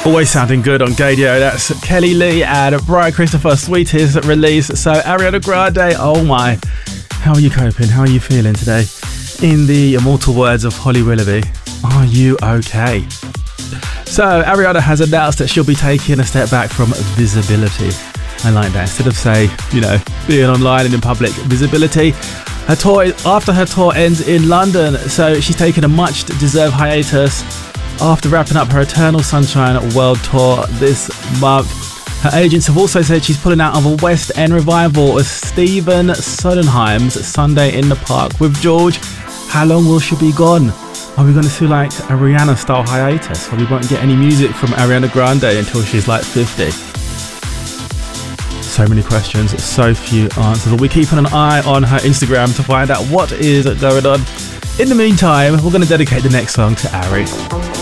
Always sounding good on Gadio. That's Kelly Lee and Brian Christopher, sweetest release. So Ariana Grande, oh my, how are you coping? How are you feeling today? In the immortal words of Holly Willoughby, are you okay? So Ariana has announced that she'll be taking a step back from visibility. I like that. Instead of say, being online and in public, visibility. After her tour ends in London, so she's taking a much deserved hiatus after wrapping up her Eternal Sunshine World Tour this month. Her agents have also said she's pulling out of a West End revival of Stephen Sondheim's Sunday in the Park with George. How long will she be gone? Are we going to see like a Rihanna style hiatus where we won't get any music from Ariana Grande until she's like 50? So many questions, so few answers. We'll be keeping an eye on her Instagram to find out what is going on. In the meantime, we're going to dedicate the next song to Ari.